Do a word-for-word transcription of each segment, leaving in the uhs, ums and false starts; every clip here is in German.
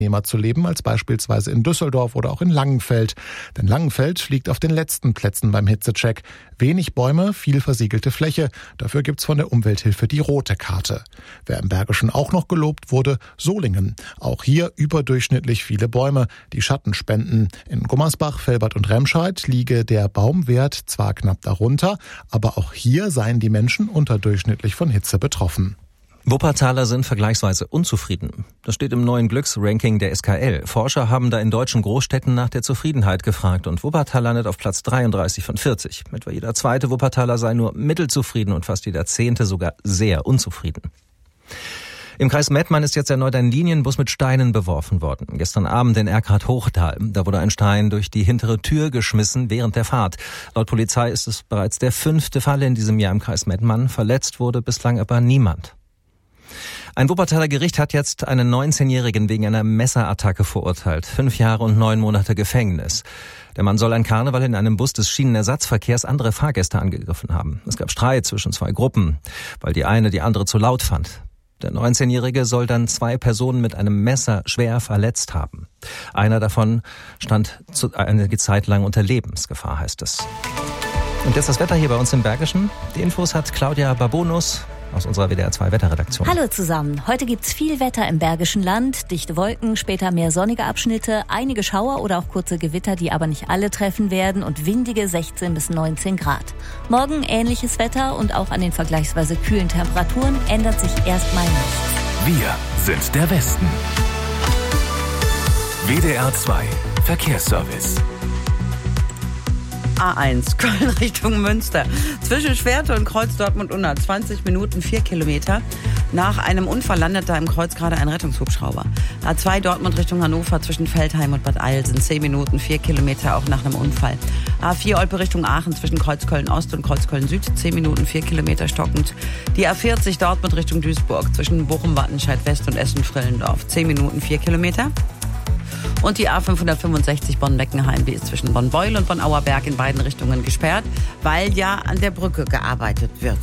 zu leben als beispielsweise in Düsseldorf oder auch in Langenfeld. Denn Langenfeld liegt auf den letzten Plätzen beim Hitzecheck. Wenig Bäume, viel versiegelte Fläche. Dafür gibt's von der Umwelthilfe die rote Karte. Wer im Bergischen auch noch gelobt wurde, Solingen. Auch hier überdurchschnittlich viele Bäume, die Schatten spenden. In Gummersbach, Velbert und Remscheid liege der Baumwert zwar knapp darunter, aber auch hier seien die Menschen unterdurchschnittlich von Hitze betroffen. Wuppertaler sind vergleichsweise unzufrieden. Das steht im neuen Glücksranking der S K L. Forscher haben da in deutschen Großstädten nach der Zufriedenheit gefragt und Wuppertal landet auf Platz dreiunddreißig von vierzig. Etwa jeder zweite Wuppertaler sei nur mittelzufrieden und fast jeder zehnte sogar sehr unzufrieden. Im Kreis Mettmann ist jetzt erneut ein Linienbus mit Steinen beworfen worden. Gestern Abend in Erkrath-Hochtal. Da wurde ein Stein durch die hintere Tür geschmissen während der Fahrt. Laut Polizei ist es bereits der fünfte Fall in diesem Jahr im Kreis Mettmann. Verletzt wurde bislang aber niemand. Ein Wuppertaler Gericht hat jetzt einen neunzehnjährigen wegen einer Messerattacke verurteilt. Fünf Jahre und neun Monate Gefängnis. Der Mann soll an Karneval in einem Bus des Schienenersatzverkehrs andere Fahrgäste angegriffen haben. Es gab Streit zwischen zwei Gruppen, weil die eine die andere zu laut fand. Der neunzehnjährige soll dann zwei Personen mit einem Messer schwer verletzt haben. Einer davon stand eine Zeit lang unter Lebensgefahr, heißt es. Und jetzt das Wetter hier bei uns im Bergischen. Die Infos hat Claudia Babonus aus unserer W D R zwei Wetterredaktion. Hallo zusammen. Heute gibt's viel Wetter im Bergischen Land. Dichte Wolken, später mehr sonnige Abschnitte, einige Schauer oder auch kurze Gewitter, die aber nicht alle treffen werden und windige sechzehn bis neunzehn Grad. Morgen ähnliches Wetter und auch an den vergleichsweise kühlen Temperaturen ändert sich erstmal nichts. Wir sind der Westen. W D R zwei Verkehrsservice. A eins, Köln Richtung Münster. Zwischen Schwerte und Kreuz Dortmund-Unna, zwanzig Minuten, vier Kilometer. Nach einem Unfall landet da im Kreuz gerade ein Rettungshubschrauber. A zwei Dortmund Richtung Hannover zwischen Feldheim und Bad Eilsen, zehn Minuten, vier Kilometer, auch nach einem Unfall. A vier Olpe Richtung Aachen zwischen Kreuz Köln-Ost und Kreuz Köln-Süd, zehn Minuten, vier Kilometer stockend. Die A vierzig Dortmund Richtung Duisburg zwischen Bochum-Wattenscheid-West und Essen-Frillendorf, zehn Minuten, vier Kilometer. Und die A fünfhundertfünfundsechzig Bonn-Beckenheim, die ist zwischen Bonn-Beuel und Bonn-Auerberg in beiden Richtungen gesperrt, weil ja an der Brücke gearbeitet wird.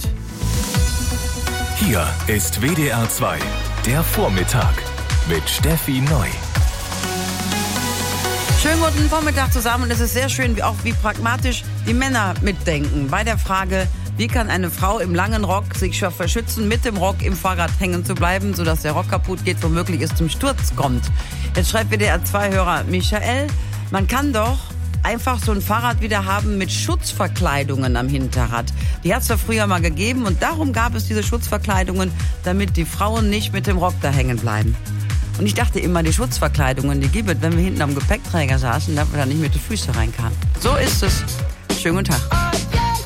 Hier ist W D R zwei, der Vormittag mit Steffi Neu. Schönen guten Vormittag zusammen und es ist sehr schön, auch wie pragmatisch die Männer mitdenken bei der Frage, wie kann eine Frau im langen Rock sich verschützen, mit dem Rock im Fahrrad hängen zu bleiben, sodass der Rock kaputt geht, womöglich es zum Sturz kommt. Jetzt schreibt W D R zwei Hörer Michael, man kann doch einfach so ein Fahrrad wieder haben mit Schutzverkleidungen am Hinterrad. Die hat es ja früher mal gegeben und darum gab es diese Schutzverkleidungen, damit die Frauen nicht mit dem Rock da hängen bleiben. Und ich dachte immer, die Schutzverkleidungen, die gibt es, wenn wir hinten am Gepäckträger saßen, damit wir da nicht mit den Füßen reinkamen. So ist es. Schönen guten Tag.